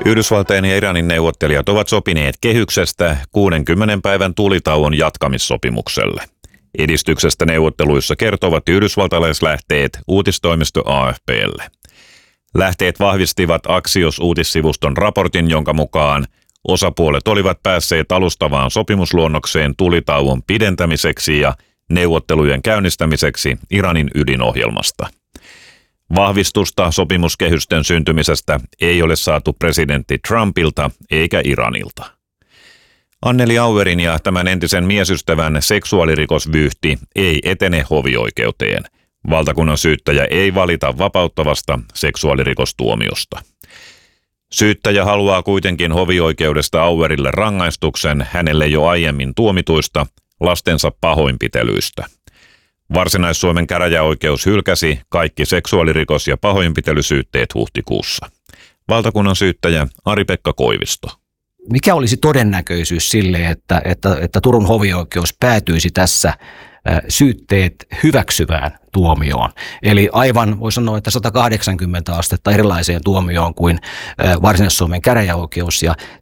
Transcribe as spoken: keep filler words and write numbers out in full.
Yhdysvaltain ja Iranin neuvottelijat ovat sopineet kehyksestä kuudenkymmenen päivän tulitauon jatkamissopimukselle. Edistyksestä neuvotteluissa kertovat yhdysvaltalaislähteet uutistoimisto A F P:lle. Lähteet vahvistivat Axios-uutissivuston raportin, jonka mukaan osapuolet olivat päässeet alustavaan sopimusluonnokseen tulitauon pidentämiseksi ja neuvottelujen käynnistämiseksi Iranin ydinohjelmasta. Vahvistusta sopimuskehysten syntymisestä ei ole saatu presidentti Trumpilta eikä Iranilta. Anneli Auerin ja tämän entisen miesystävän seksuaalirikosvyyhti ei etene hovioikeuteen. Valtakunnan syyttäjä ei valita vapauttavasta seksuaalirikostuomiosta. Syyttäjä haluaa kuitenkin hovioikeudesta Auerille rangaistuksen hänelle jo aiemmin tuomituista lastensa pahoinpitelyistä. Varsinais-Suomen käräjäoikeus hylkäsi kaikki seksuaalirikos- ja pahoinpitelysyytteet huhtikuussa. Valtakunnan syyttäjä Ari-Pekka Koivisto. Mikä olisi todennäköisyys sille, että, että, että Turun hovioikeus päätyisi tässä syytteet hyväksyvään tuomioon? Eli aivan voi sanoa, että sata kahdeksankymmentä astetta erilaiseen tuomioon kuin Varsinais-Suomen käräjäoikeus. Ja